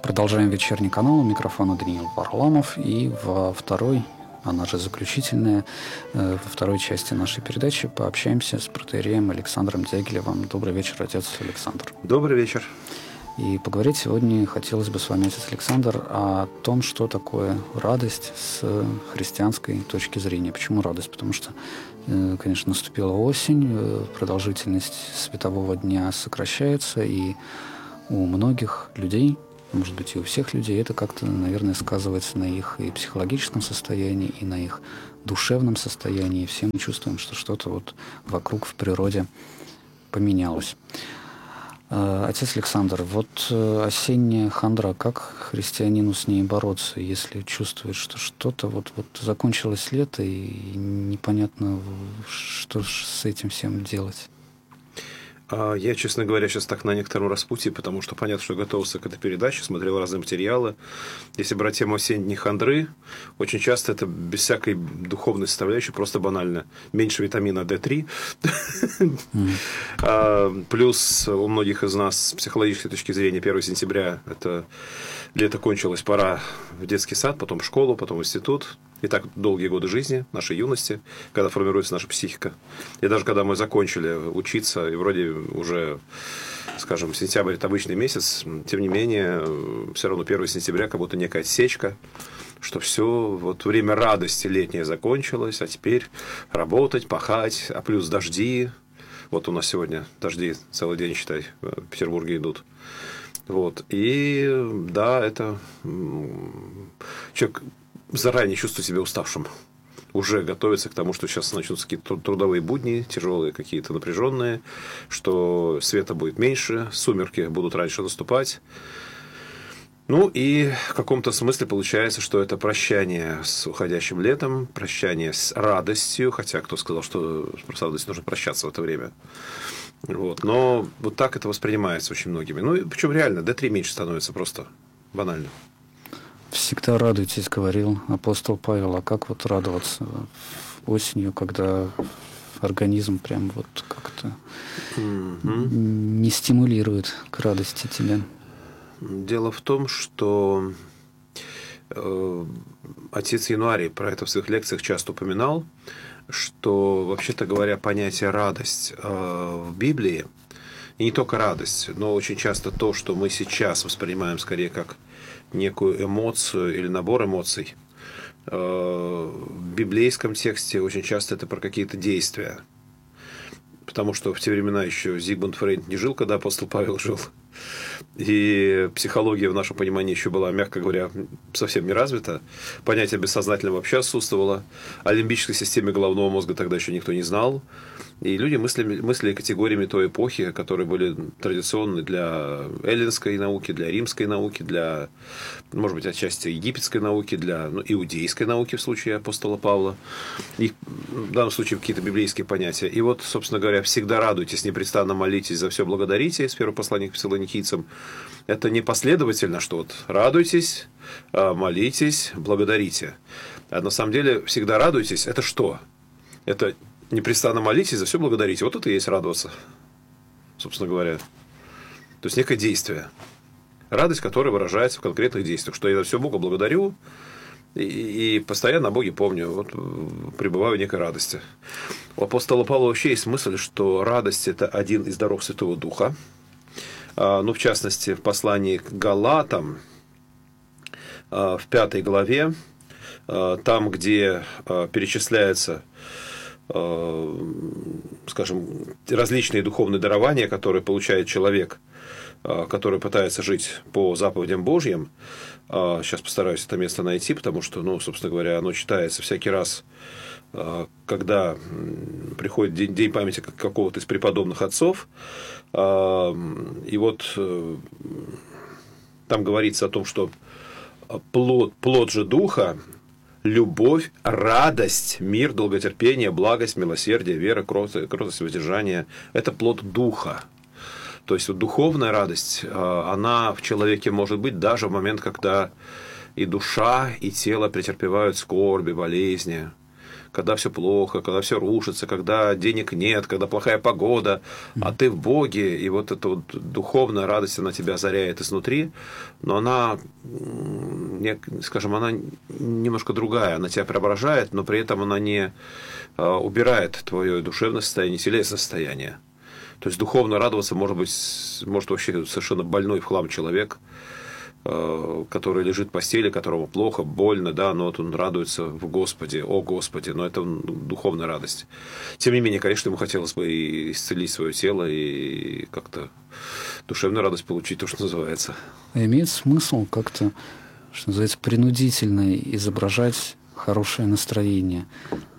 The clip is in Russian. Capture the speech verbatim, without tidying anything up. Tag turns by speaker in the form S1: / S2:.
S1: Продолжаем вечерний канал. У микрофона Даниил Варламов. И во второй, она же заключительная, во второй части нашей передачи пообщаемся с протоиереем Александром Дягилевым. Добрый вечер, отец Александр.
S2: Добрый вечер.
S1: И поговорить сегодня хотелось бы с вами, отец Александр, о том, что такое радость с христианской точки зрения. Почему радость? Потому что, конечно, наступила осень, продолжительность светового дня сокращается, и у многих людей, может быть, и у всех людей, это как-то, наверное, сказывается на их и психологическом состоянии, и на их душевном состоянии. И все мы чувствуем, что что-то вот вокруг в природе поменялось. Отец Александр, вот осенняя хандра, как христианину с ней бороться, если чувствует, что что-то вот, вот закончилось лето и непонятно, что с этим всем делать?
S2: Я, честно говоря, сейчас так на некотором распутье, потому что понятно, что готовился к этой передаче, смотрел разные материалы. Если брать тему осенней хандры, очень часто это без всякой духовной составляющей, просто банально. Меньше витамина дэ три. Плюс у многих из нас с психологической точки зрения первого сентября это лето кончилось, пора в детский сад, потом в школу, потом в институт. И так долгие годы жизни, нашей юности, когда формируется наша психика. И даже когда мы закончили учиться, и вроде уже, скажем, сентябрь – это обычный месяц, тем не менее, все равно первого сентября как будто некая отсечка, что все, вот время радости летнее закончилось, а теперь работать, пахать, а плюс дожди. Вот у нас сегодня дожди целый день, считай, в Петербурге идут. Вот. И да, это человек заранее чувствует себя уставшим. Уже готовится к тому, что сейчас начнутся какие-то трудовые будни, тяжелые, какие-то напряженные, что света будет меньше, сумерки будут раньше наступать. Ну и в каком-то смысле получается, что это прощание с уходящим летом, прощание с радостью, хотя кто сказал, что с радостью нужно прощаться в это время. Вот. Но вот так это воспринимается очень многими. Ну и причем реально, дэ три меньше становится просто банально.
S1: Всегда радуйтесь, говорил апостол Павел. А как вот радоваться осенью, когда организм прям вот как-то mm-hmm. не стимулирует к радости тебя?
S2: Дело в том, что э, отец Януарий про это в своих лекциях часто упоминал, что, вообще-то говоря, понятие «радость» э, в Библии, и не только радость, но очень часто то, что мы сейчас воспринимаем скорее как некую эмоцию или набор эмоций. В библейском тексте очень часто это про какие-то действия. Потому что в те времена еще Зигмунд Фрейд не жил, когда апостол Павел жил. И психология в нашем понимании еще была, мягко говоря, совсем не развита. Понятие бессознательного вообще отсутствовало. О лимбической системе головного мозга тогда еще никто не знал. И люди мыслили, мыслили категориями той эпохи, которые были традиционны для эллинской науки, для римской науки, для, может быть, отчасти египетской науки, для ну, иудейской науки в случае апостола Павла. И в данном случае какие-то библейские понятия. И вот, собственно говоря, всегда радуйтесь, непрестанно молитесь, за все благодарите, с первого послания к Фессалоникийцам. Это не последовательно, что вот радуйтесь, молитесь, благодарите. А на самом деле всегда радуйтесь. Это что? Это непрестанно молитесь, за все благодарите. Вот это и есть радоваться, собственно говоря. То есть некое действие. Радость, которая выражается в конкретных действиях. Что я за все Бога благодарю и, и постоянно о Боге помню. Вот пребываю в некой радости. У апостола Павла вообще есть мысль, что радость – это один из даров Святого Духа. Ну, в частности, в послании к Галатам, в пятой главе, там, где перечисляется, скажем, различные духовные дарования, которые получает человек, который пытается жить по заповедям Божьим. Сейчас постараюсь это место найти, потому что, ну, собственно говоря, оно читается всякий раз, когда приходит день, день памяти какого-то из преподобных отцов. И вот там говорится о том, что плод, плод же Духа – любовь, радость, мир, долготерпение, благость, милосердие, вера, кротость, воздержание – это плод Духа. То есть вот духовная радость, она в человеке может быть даже в момент, когда и душа, и тело претерпевают скорби, болезни, когда все плохо, когда все рушится, когда денег нет, когда плохая погода, а ты в Боге, и вот эта вот духовная радость, она тебя озаряет изнутри, но она, скажем, она немножко другая, она тебя преображает, но при этом она не убирает твое душевное состояние, телесное состояние. То есть духовно радоваться может быть, может вообще совершенно больной в хлам человек, который лежит в постели, которому плохо, больно, да, но вот он радуется в Господе, о Господе, но это духовная радость. Тем не менее, конечно, ему хотелось бы и исцелить свое тело, и как-то душевную радость получить, то, что называется.
S1: А имеет смысл как-то, что называется, принудительно изображать хорошее настроение?